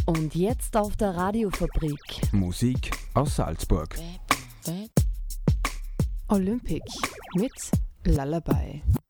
Und jetzt auf der Radiofabrik. Musik aus Salzburg. Olympic mit Lullaby.